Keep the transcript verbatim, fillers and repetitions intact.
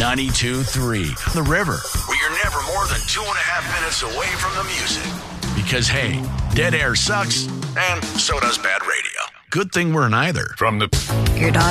ninety-two point three The River. Where you're never more than two and a half minutes away from the music. Because, hey, dead air sucks, And so does bad radio. good thing we're neither. From the... Your dog